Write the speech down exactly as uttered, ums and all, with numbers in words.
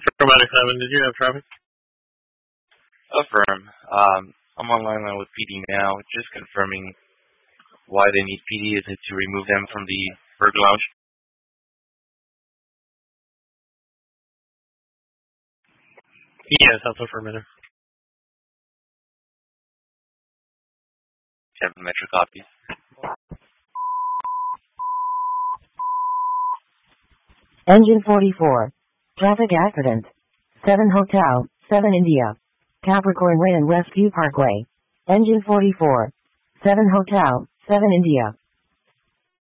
Affirmative seven, did you have traffic? Affirm. Um, I'm online now with P D now, just confirming why they need P D. Is it to remove them from the Burger Lounge? Yes, that's affirmative. Seven Metro copy. Engine forty-four. Traffic accident. seven Hotel, seven India. Capricorn Way and Westview Parkway. Engine forty-four. seven Hotel, seven India.